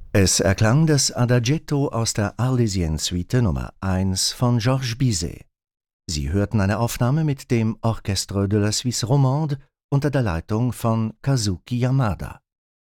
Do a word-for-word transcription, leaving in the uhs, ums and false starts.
Es erklang das Adagietto aus der Arlésienne-Suite Nummer eins von Georges Bizet. Sie hörten eine Aufnahme mit dem Orchestre de la Suisse Romande unter der Leitung von Kazuki Yamada.